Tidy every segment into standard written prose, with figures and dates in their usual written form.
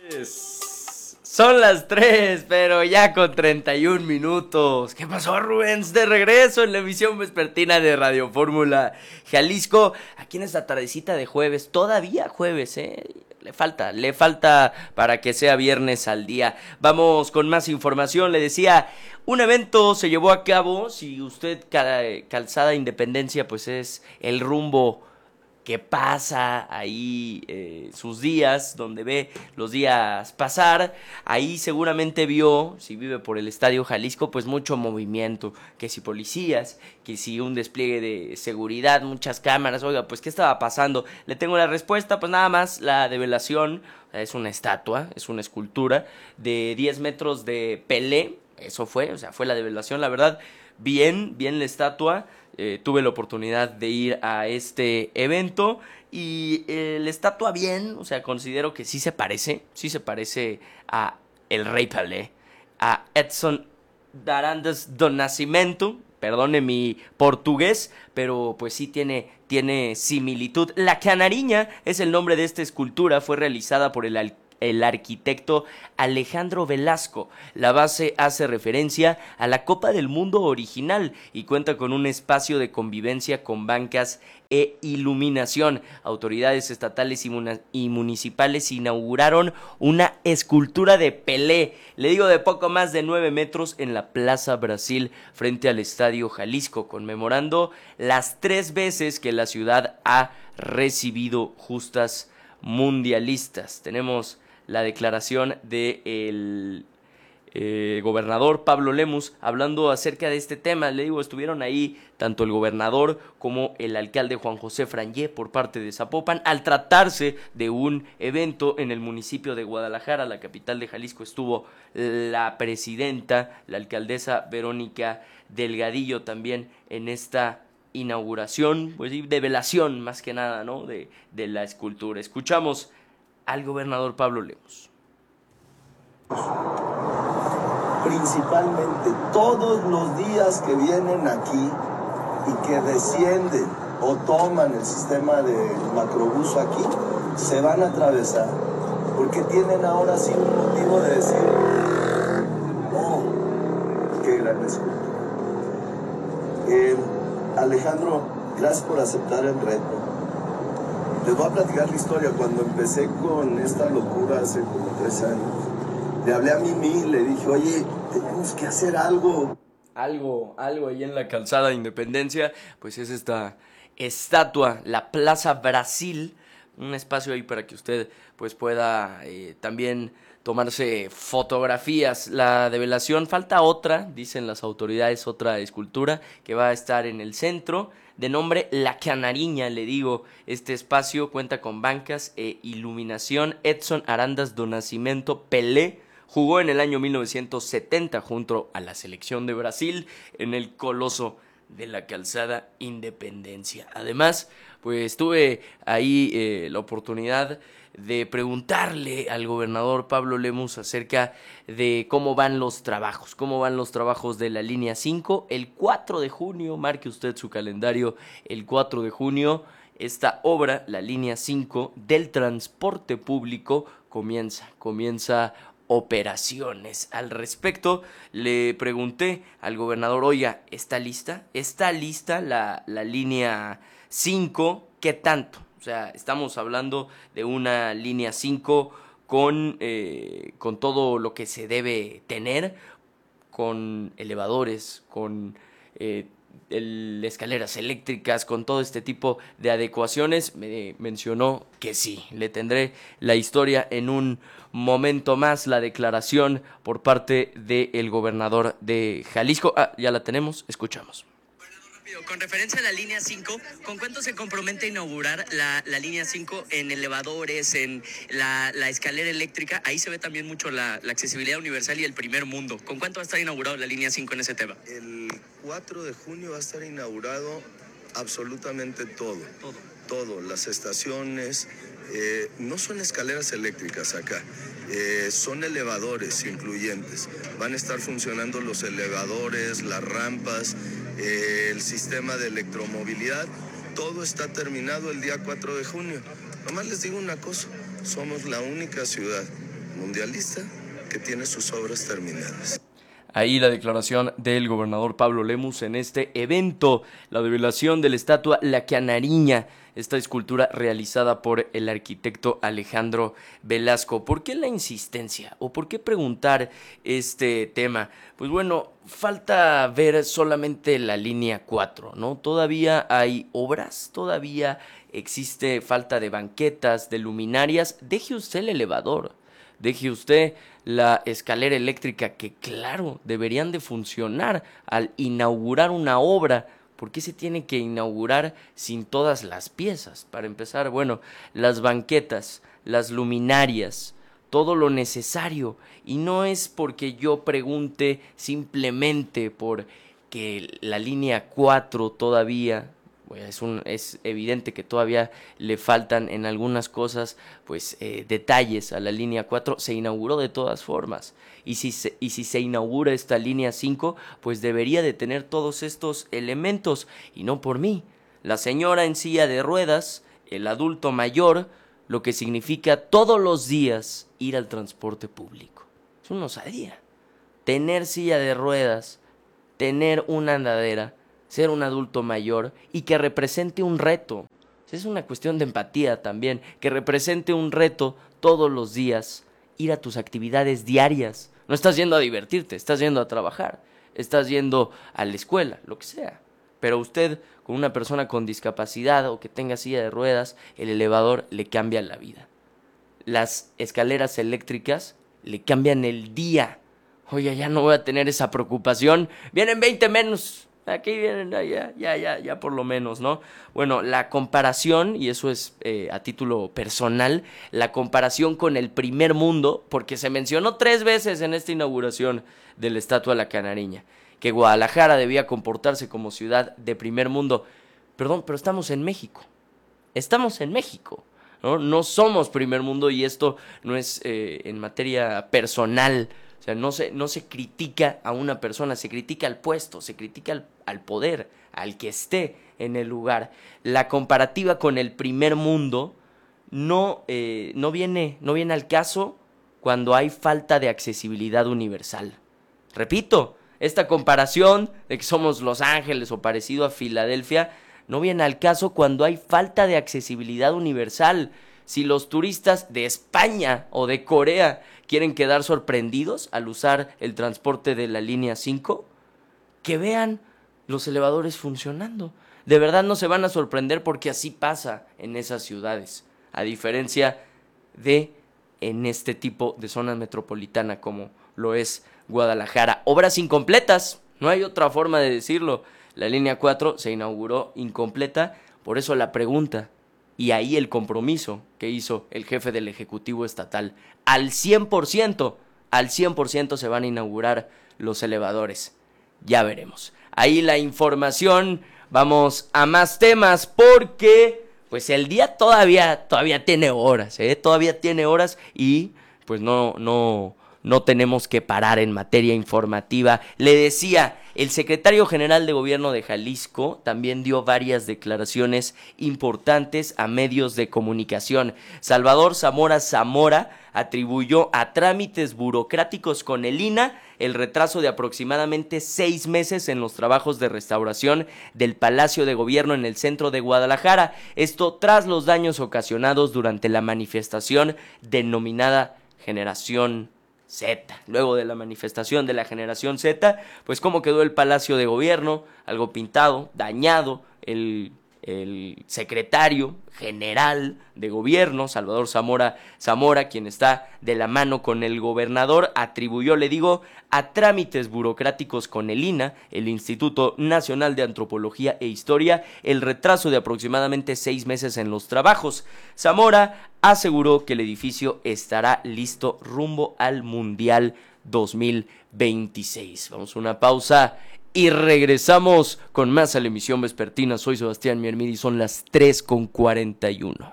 Son las 3, pero ya con 31 minutos. ¿Qué pasó, Rubens? De regreso en la emisión vespertina de Radio Fórmula Jalisco. Aquí en esta tardecita de jueves, todavía jueves, Le falta para que sea viernes al día. Vamos con más información. Le decía, un evento se llevó a cabo. Si usted Calzada Independencia, pues es el rumbo que pasa ahí, sus días, donde ve los días pasar. Ahí seguramente vio, si vive por el Estadio Jalisco, pues mucho movimiento, que si policías, que si un despliegue de seguridad, muchas cámaras. Oiga, pues ¿qué estaba pasando? Le tengo la respuesta, pues nada más la develación. Es una estatua, es una escultura de 10 metros de Pelé. Eso fue, o sea, fue la develación, la verdad. Bien la estatua. Tuve la oportunidad de ir a este evento y la estatua bien, o sea, considero que sí se parece a el Rey Pelé, a Edson Arantes do Nascimento. Perdone mi portugués, pero pues sí tiene similitud. La Canariña es el nombre de esta escultura, fue realizada por el arquitecto Alejandro Velasco. La base hace referencia a la Copa del Mundo original y cuenta con un espacio de convivencia con bancas e iluminación. Autoridades estatales y municipales inauguraron una escultura de Pelé, le digo, de poco más de 9 metros en la Plaza Brasil frente al Estadio Jalisco, conmemorando las 3 veces que la ciudad ha recibido justas mundialistas. Tenemos la declaración del gobernador Pablo Lemus hablando acerca de este tema. Le digo, estuvieron ahí tanto el gobernador como el alcalde Juan José Frangé por parte de Zapopan. Al tratarse de un evento en el municipio de Guadalajara, la capital de Jalisco, estuvo la presidenta, la alcaldesa Verónica Delgadillo también en esta inauguración, pues de velación más que nada, ¿no? De la escultura. Escuchamos al gobernador Pablo Lemus. Principalmente todos los días que vienen aquí y que descienden o toman el sistema de macrobús aquí, se van a atravesar, porque tienen ahora sí un motivo de decir, oh, qué gran escultura. Alejandro, gracias por aceptar el reto. Les voy a platicar la historia. Cuando empecé con esta locura hace como 3 años, le hablé a Mimi y le dije, oye, tenemos que hacer algo. Algo ahí en la Calzada Independencia, pues es esta estatua, la Plaza Brasil, un espacio ahí para que usted pues pueda también tomarse fotografías. La develación, falta otra, dicen las autoridades, otra escultura que va a estar en el centro, de nombre La Canariña. Le digo, este espacio cuenta con bancas e iluminación. Edson Arantes do Nascimento Pelé jugó en el año 1970 junto a la selección de Brasil en el coloso de la Calzada Independencia. Además, pues tuve ahí la oportunidad de preguntarle al gobernador Pablo Lemus acerca de cómo van los trabajos de la línea 5. El 4 de junio, marque usted su calendario, el 4 de junio, esta obra, la línea 5 del transporte público, comienza operaciones. Al respecto, le pregunté al gobernador, oiga, ¿está lista? ¿Está lista la línea 5? ¿Qué tanto? O sea, estamos hablando de una línea 5 con todo lo que se debe tener, con elevadores, con escaleras eléctricas, con todo este tipo de adecuaciones. Me mencionó que sí. Le tendré la historia en un momento más, la declaración por parte del gobernador de Jalisco. Ya la tenemos, escuchamos. Con referencia a la línea 5, ¿con cuánto se compromete a inaugurar la línea 5 en elevadores, en la escalera eléctrica? Ahí se ve también mucho la accesibilidad universal y el primer mundo. ¿Con cuánto va a estar inaugurado la línea 5 en ese tema? El 4 de junio va a estar inaugurado absolutamente todo. Todo, las estaciones, no son escaleras eléctricas acá, son elevadores incluyentes. Van a estar funcionando los elevadores, las rampas, el sistema de electromovilidad. Todo está terminado el día 4 de junio. Nomás les digo una cosa, somos la única ciudad mundialista que tiene sus obras terminadas. Ahí la declaración del gobernador Pablo Lemus en este evento, la develación de la estatua La Canariña, esta escultura realizada por el arquitecto Alejandro Velasco. ¿Por qué la insistencia o por qué preguntar este tema? Pues bueno, falta ver solamente la línea 4, ¿no? Todavía hay obras, todavía existe falta de banquetas, de luminarias. Deje usted el elevador. Deje usted la escalera eléctrica que, claro, deberían de funcionar al inaugurar una obra. ¿Por qué se tiene que inaugurar sin todas las piezas? Para empezar, bueno, las banquetas, las luminarias, todo lo necesario. Y no es porque yo pregunte simplemente por que la línea 4 todavía... Es evidente que todavía le faltan en algunas cosas pues detalles a la línea 4. Se inauguró de todas formas y si se inaugura esta línea 5 pues debería de tener todos estos elementos y no por mí, la señora en silla de ruedas, el adulto mayor, lo que significa todos los días ir al transporte público. Es una osadía. Tener silla de ruedas, tener una andadera, ser un adulto mayor y que represente un reto. Es una cuestión de empatía también, que represente un reto todos los días, ir a tus actividades diarias. No estás yendo a divertirte, estás yendo a trabajar, estás yendo a la escuela, lo que sea. Pero usted, con una persona con discapacidad o que tenga silla de ruedas, el elevador le cambia la vida. Las escaleras eléctricas le cambian el día. Oye, ya no voy a tener esa preocupación. Vienen 20 menos. Aquí vienen, ya por lo menos, ¿no? Bueno, la comparación, y eso es a título personal, la comparación con el primer mundo, porque se mencionó 3 veces en esta inauguración de la estatua de La Canariña, que Guadalajara debía comportarse como ciudad de primer mundo. Perdón, pero estamos en México. Estamos en México, ¿no? No somos primer mundo y esto no es en materia personal. O sea, no se critica a una persona, se critica al puesto, se critica al poder, al que esté en el lugar. La comparativa con el primer mundo no viene al caso cuando hay falta de accesibilidad universal. Repito, esta comparación de que somos Los Ángeles o parecido a Filadelfia no viene al caso cuando hay falta de accesibilidad universal. Si los turistas de España o de Corea quieren quedar sorprendidos al usar el transporte de la línea 5, que vean los elevadores funcionando. De verdad no se van a sorprender porque así pasa en esas ciudades, a diferencia de en este tipo de zona metropolitana como lo es Guadalajara. Obras incompletas, no hay otra forma de decirlo. La línea 4 se inauguró incompleta, por eso la pregunta. Y ahí el compromiso que hizo el jefe del Ejecutivo Estatal. Al 100% se van a inaugurar los elevadores. Ya veremos. Ahí la información. Vamos a más temas porque pues el día todavía tiene horas, todavía tiene horas y pues no tenemos que parar en materia informativa. Le decía, el secretario general de Gobierno de Jalisco también dio varias declaraciones importantes a medios de comunicación. Salvador Zamora atribuyó a trámites burocráticos con el INAH el retraso de aproximadamente 6 meses en los trabajos de restauración del Palacio de Gobierno en el centro de Guadalajara. Esto tras los daños ocasionados durante la manifestación denominada Generación Z. Luego de la manifestación de la Generación Z, pues cómo quedó el Palacio de Gobierno, algo pintado, dañado. El secretario general de Gobierno, Salvador Zamora, quien está de la mano con el gobernador, atribuyó, a trámites burocráticos con el INAH, el Instituto Nacional de Antropología e Historia, el retraso de aproximadamente 6 meses en los trabajos. Zamora aseguró que el edificio estará listo rumbo al Mundial 2026. Vamos a una pausa y regresamos con más a la emisión vespertina. Soy Sebastián Miermidi, son las 3:41.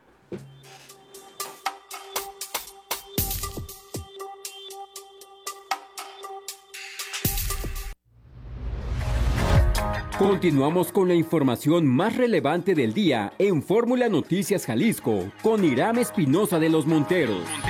Continuamos con la información más relevante del día en Fórmula Noticias Jalisco con Irán Espinosa de los Monteros.